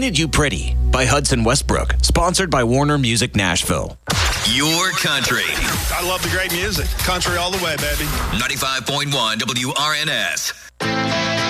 Painted You Pretty by Hudson Westbrook. Sponsored by Warner Music Nashville. Your country. I love the great music. Country all the way, baby. 95.1 WRNS.